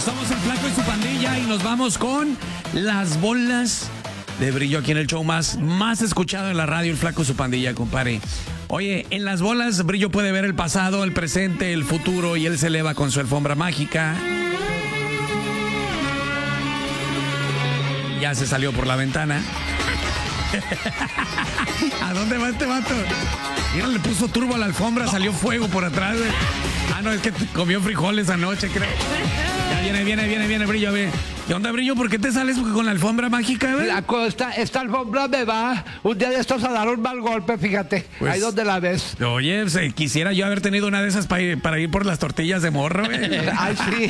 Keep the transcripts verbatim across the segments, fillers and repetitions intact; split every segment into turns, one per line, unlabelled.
Somos el Flaco y su pandilla y nos vamos con las bolas de brillo aquí en el show más, más escuchado en la radio, el Flaco y su pandilla, compadre. Oye, en las bolas Brillo puede ver el pasado, el presente, el futuro y él se eleva con su alfombra mágica. Ya se salió por la ventana. ¿A dónde va este vato? Mira, le puso turbo a la alfombra, salió fuego por atrás. Ah, no, es que comió frijoles anoche, creo. Ya viene, viene, viene, viene, Brillo, a ver. ¿Qué onda, Brillo? ¿Por qué te sales con la alfombra mágica, güey?
La costa, esta alfombra me va un día de estos a dar un mal golpe, fíjate. Pues, ahí donde la ves.
Oye, pues, eh, quisiera yo haber tenido una de esas para ir, para ir por las tortillas de morro, güey.
Ay, sí.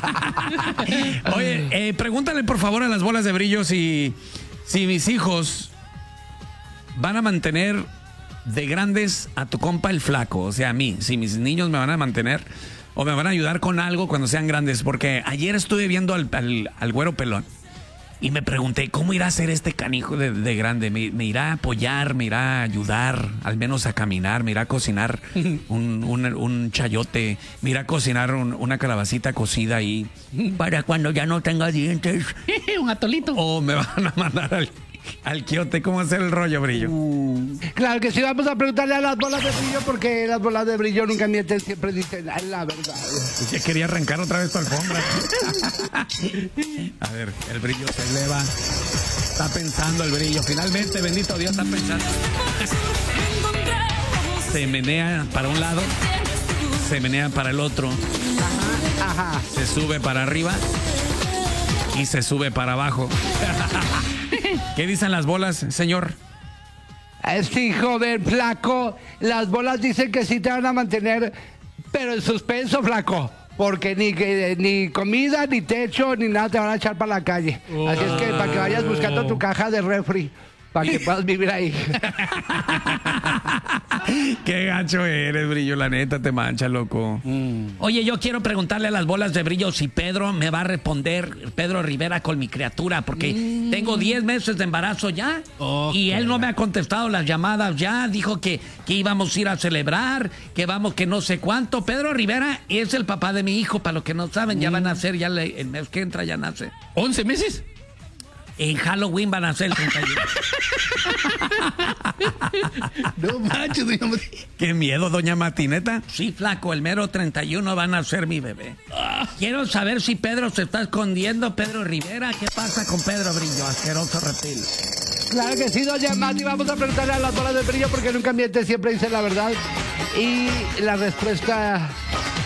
Oye, eh, pregúntale por favor a las bolas de Brillo si, si mis hijos van a mantener de grandes a tu compa el Flaco, o sea, a mí, si mis niños me van a mantener o me van a ayudar con algo cuando sean grandes, porque ayer estuve viendo al, al, al güero pelón y me pregunté, ¿cómo irá a ser este canijo de, de grande? ¿Me, ¿Me irá a apoyar, me irá a ayudar, al menos a caminar, me irá a cocinar un, un, un chayote, me irá a cocinar un, una calabacita cocida ahí para cuando ya no tenga dientes?
Un atolito.
O me van a mandar al... al quiote, ¿cómo hacer el rollo, Brillo?
Mm, claro que sí, vamos a preguntarle a las bolas de Brillo, porque las bolas de Brillo nunca mienten, siempre dicen la verdad.
Ya quería arrancar otra vez tu alfombra. A ver, el Brillo se eleva. Está pensando el Brillo. Finalmente, bendito Dios, está pensando. Se menea para un lado, se menea para el otro.
Ajá, ajá.
Se sube para arriba y se sube para abajo. ¿Qué dicen las bolas, señor?
Sí, joven, Flaco, las bolas dicen que sí te van a mantener, pero en suspenso, Flaco. Porque ni, ni comida, ni techo, ni nada te van a echar para la calle. Oh. Así es que para que vayas buscando tu caja de refri, para que puedas vivir ahí.
Qué gacho eres, Brillo, la neta te mancha, loco.
Mm. Oye, yo quiero preguntarle a las bolas de Brillo si Pedro me va a responder, Pedro Rivera, con mi criatura, porque mm. tengo diez meses de embarazo ya, okay. Y él no me ha contestado las llamadas ya, dijo que, que íbamos a ir a celebrar, que vamos, que no sé cuánto. Pedro Rivera es el papá de mi hijo, para los que no saben, mm. ya van a nacer, ya le, el mes que entra ya nace.
¿once meses?
En Halloween van a ser el treinta y uno.
No manches, doña Matineta. Qué miedo, doña Matineta.
Sí, Flaco, el mero treinta y uno van a ser mi bebé. Quiero saber si Pedro se está escondiendo, Pedro Rivera. ¿Qué pasa con Pedro Brillo, asqueroso reptil?
Claro que sí, doña Mati. Vamos a preguntarle a las bolas de Brillo, porque nunca miente, siempre dice la verdad. Y la respuesta